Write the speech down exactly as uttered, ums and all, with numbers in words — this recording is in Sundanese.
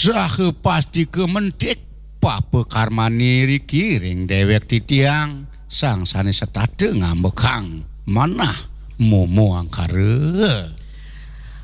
saha pasti kementik papekarmani rikiring dewek titiang sang sanes tade ngambekang manah momo angkare